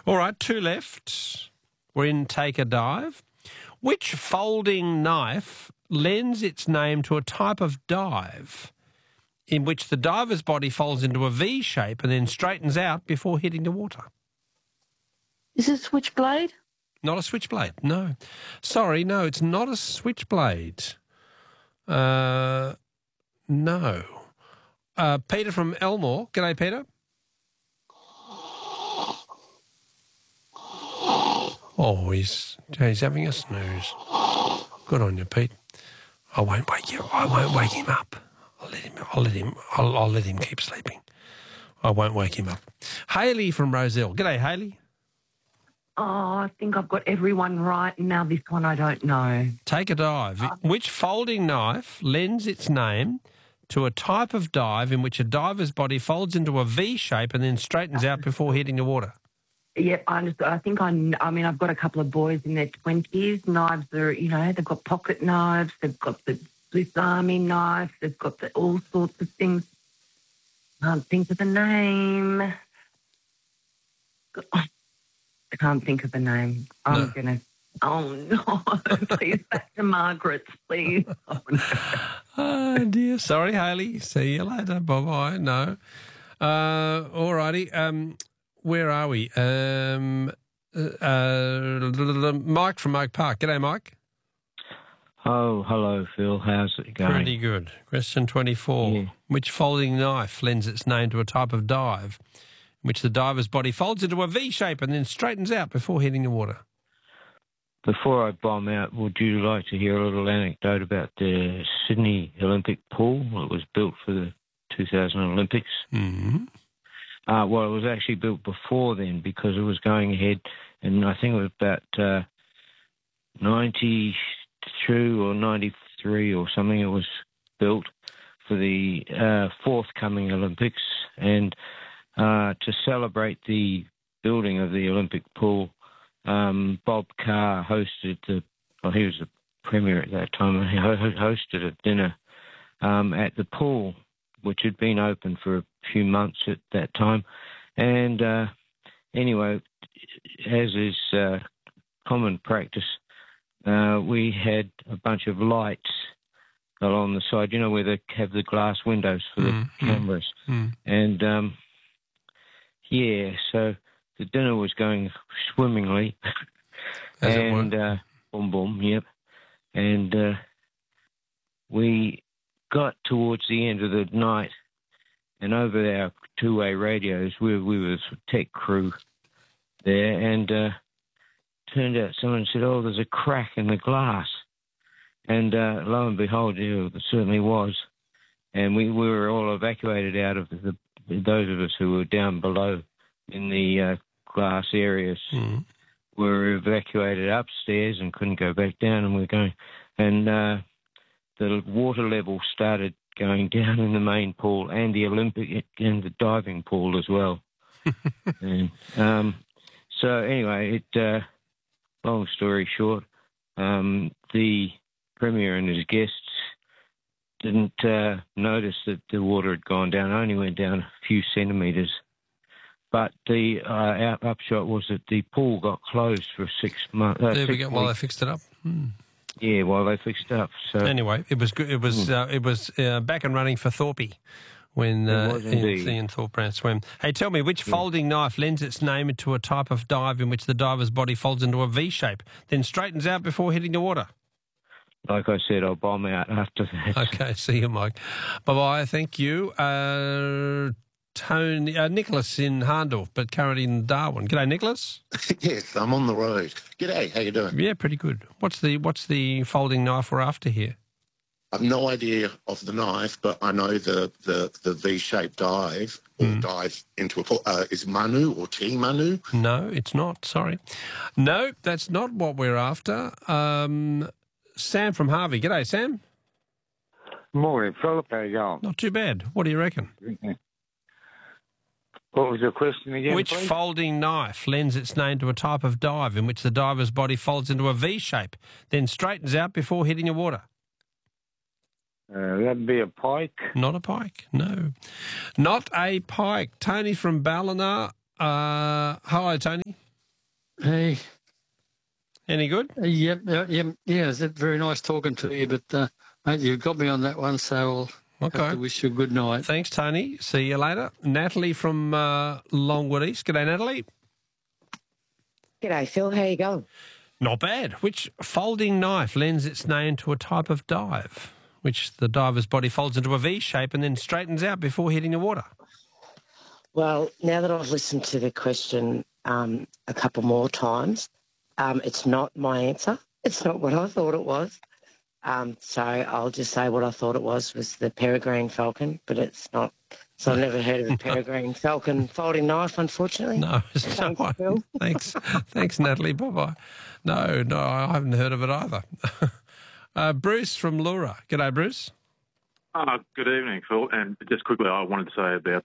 All right, two left. We're in Take a Dive. Which folding knife lends its name to a type of dive in which the diver's body folds into a V shape and then straightens out before hitting the water? Is it a switchblade? Not a switchblade, no. Sorry, no, it's not a switchblade. No. Peter from Elmore. G'day, Peter. Oh, he's having a snooze. Good on you, Pete. I won't wake him up. I'll let him keep sleeping. I won't wake him up. Hayley from Roselle. G'day, Hayley. Oh, I think I've got everyone right. Now this one I don't know. Take a dive. Which folding knife lends its name to a type of dive in which a diver's body folds into a V shape and then straightens out before hitting the water? Yep, I think I mean, I've got a couple of boys in their 20s. Knives are, they've got pocket knives, they've got the Swiss Army knife, they've got all sorts of things. Can't think of the name. I can't think of the name. I'm going to... Oh, no. Please, back to Margaret's, please. Oh, no. Oh, dear. Sorry, Hayley. See you later. Bye-bye. No. All righty. Where are we? Mike from Oak Park. G'day, Mike. Oh, hello, Phil. How's it going? Pretty good. Question 24. Yeah. Which folding knife lends its name to a type of dive in which the diver's body folds into a V shape and then straightens out before hitting the water? Before I bomb out, would you like to hear a little anecdote about the Sydney Olympic pool that was built for the 2000 Olympics? Mm-hmm. Well, it was actually built before then because it was going ahead, and I think it was about 92 or 93 or something. It was built for the forthcoming Olympics, and to celebrate the building of the Olympic pool, Bob Carr hosted he was the premier at that time, and he hosted a dinner at the pool, which had been open for a few months at that time. And anyway, as is common practice, we had a bunch of lights along the side, where they have the glass windows for the cameras. And, so the dinner was going swimmingly. And boom, boom, yep. And we got towards the end of the night, and over our two-way radios, we were the tech crew there, and turned out someone said, "Oh, there's a crack in the glass," and lo and behold, there certainly was, and we were all evacuated out of those of us who were down below in the glass areas. Were evacuated upstairs and couldn't go back down, and we're going, and the water level started going down in the main pool and the Olympic and the diving pool as well. And so anyway, long story short, the Premier and his guests didn't notice that the water had gone down, only went down a few centimetres. But the upshot was that the pool got closed for 6 months. There we go. While they fixed it up. Yeah, while they fixed it up. So anyway, it was good. It was back and running for Thorpe when Ian Thorpe ran swim. Hey, tell me, which folding knife lends its name to a type of dive in which the diver's body folds into a V shape, then straightens out before hitting the water? Like I said, I'll bomb out after that. Okay, see you, Mike. Bye-bye. Thank you. Nicholas in Harndorf, but currently in Darwin. G'day, Nicholas. Yes, I'm on the road. G'day, how you doing? Yeah, pretty good. What's the folding knife we're after here? I've no idea of the knife, but I know the V-shaped dive or dive into a pool. Is Manu or T Manu? No, it's not. Sorry. No, that's not what we're after. Sam from Harvey. G'day, Sam. Morning, Philip. How you going? Not too bad. What do you reckon? What was your question again, Which please? folding knife lends its name to a type of dive in which the diver's body folds into a V shape, then straightens out before hitting the water? That'd be a pike. Not a pike, no. Not a pike. Tony from Ballina. Hello, Tony. Hey. Any good? Yep. It's very nice talking to you, but mate, you've got me on that one, so I'll have to wish you a good night. Thanks, Tony. See you later. Natalie from Longwood East. G'day, Natalie. G'day, Phil. How you going? Not bad. Which folding knife lends its name to a type of dive, which the diver's body folds into a V shape and then straightens out before hitting the water? Well, now that I've listened to the question a couple more times, it's not my answer. It's not what I thought it was. So I'll just say what I thought it was the peregrine falcon, but it's not. So I've never heard of a peregrine falcon folding knife, unfortunately. No, Thanks, Phil. Thanks, Natalie. Bye-bye. No, I haven't heard of it either. Bruce from Lura. G'day, Bruce. Good evening, Phil. And just quickly, I wanted to say about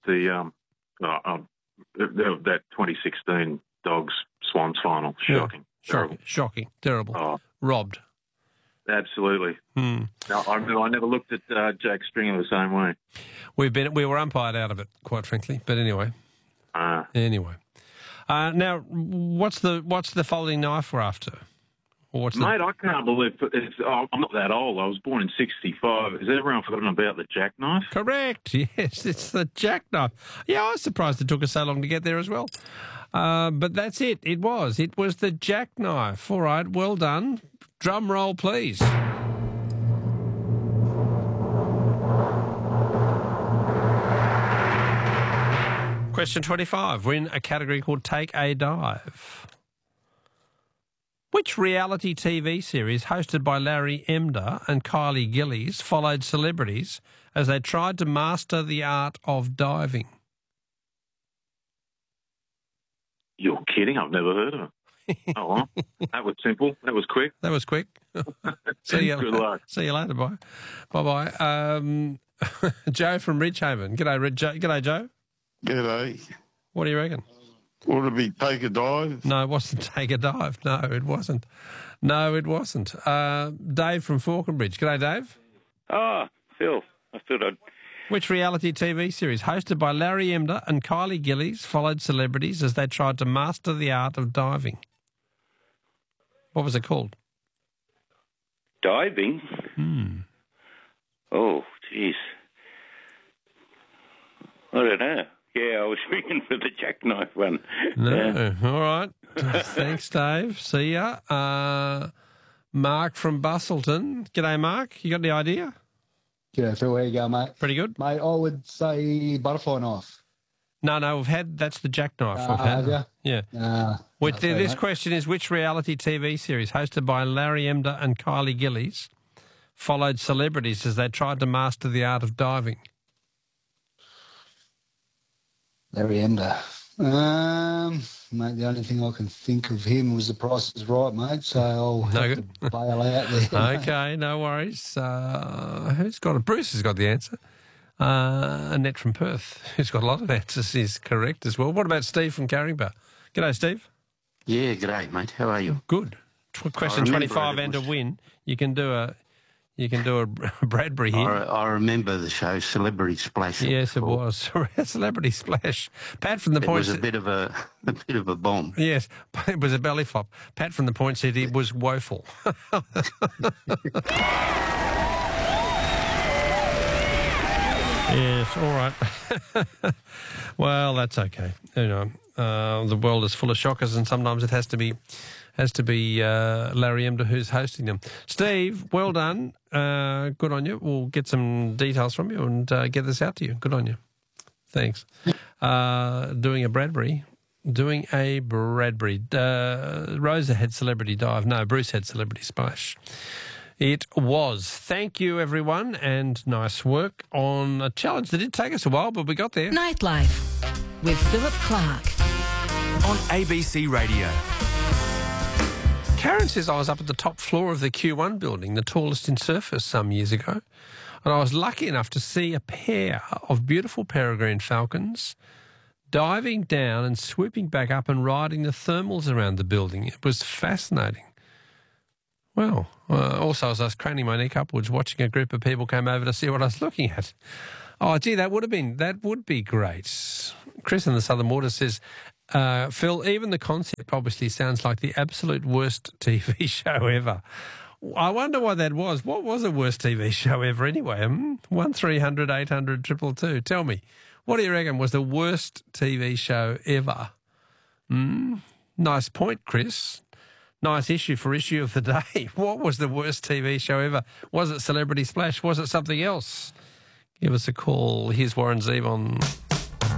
that 2016 Dogs Swans final. Shocking. Terrible. Shocking. Terrible. Robbed. Absolutely. No, I never looked at Jack Stringer the same way. We were umpired out of it, quite frankly. But anyway. Now, what's the folding knife we're after? Mate, I can't believe I'm not that old. I was born in 65. Has everyone forgotten about the jackknife? Correct. Yes, it's the jackknife. Yeah, I was surprised it took us so long to get there as well. But that's it. It was the jackknife. All right, well done. Drum roll, please. Question 25. We're in a category called Take a Dive. Which reality TV series hosted by Larry Emder and Kylie Gillies followed celebrities as they tried to master the art of diving? You're kidding? I've never heard of it. Oh, well, that was simple. That was quick. See you. Good luck. See you later. Bye. Bye-bye. Joe from Ridgehaven. G'day, Joe. G'day. What do you reckon? Ought to be Take a Dive? No, it wasn't Take a Dive. No, it wasn't. Dave from Falconbridge. G'day, Dave. Phil, I thought I'd... Which reality TV series hosted by Larry Emder and Kylie Gillies followed celebrities as they tried to master the art of diving? What was it called? Diving? Oh, jeez. I don't know. Yeah, I was speaking for the jackknife one. No. All right. Thanks, Dave. See ya. Mark from Bustleton. G'day, Mark. You got any idea? G'day, Phil. How you going, mate? Pretty good. Mate, I would say butterfly knife. No, that's the jackknife. Have you? Yeah. This question is, which reality TV series hosted by Larry Emder and Kylie Gillies followed celebrities as they tried to master the art of diving? Larry Emder. Mate, the only thing I can think of him was The Price is Right, mate, so I'll have to bail out there. Okay, no worries. Who's got it? Bruce has got the answer. Annette from Perth, who's got a lot of answers, is correct as well. What about Steve from Carringba? G'day, Steve. Yeah, g'day, mate. How are you? Good. Question 25 and to win, you can do a Bradbury here. I remember the show Celebrity Splash. Yes, it was Celebrity Splash. Pat from the Point. It was a bit of a bomb. Yes, it was a belly flop. Pat from the Point said it was woeful. Yes, all right. Well, that's okay. You know, the world is full of shockers, and sometimes it has to be Larry Emder who's hosting them. Steve, well done. Good on you. We'll get some details from you and get this out to you. Good on you. Thanks. Doing a Bradbury. Rosa had Celebrity Dive. No, Bruce had Celebrity Splash. It was. Thank you, everyone, and nice work on a challenge that did take us a while, but we got there. Nightlife with Philip Clark on ABC Radio. Karen says I was up at the top floor of the Q1 building, the tallest in Surfers, some years ago, and I was lucky enough to see a pair of beautiful peregrine falcons diving down and swooping back up and riding the thermals around the building. It was fascinating. Well, also as I was craning my neck upwards, watching a group of people come over to see what I was looking at. Oh, gee, that would be great. Chris in the Southern Waters says, Phil, even the concept obviously sounds like the absolute worst TV show ever. I wonder why that was. What was the worst TV show ever anyway? 1300 800 222. Tell me, what do you reckon was the worst TV show ever? Nice point, Chris. Nice issue for issue of the day. What was the worst TV show ever? Was it Celebrity Splash? Was it something else? Give us a call. Here's Warren Zevon.